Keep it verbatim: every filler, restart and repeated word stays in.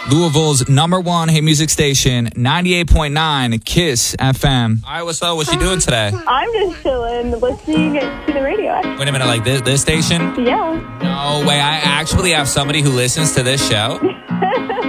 Louisville's number one hit music station, ninety-eight point nine Kiss F M. All right, what's up? What's you doing today? I'm just chilling, listening to the radio. Wait a minute, like this, this station? Yeah. No way, I actually have somebody who listens to this show.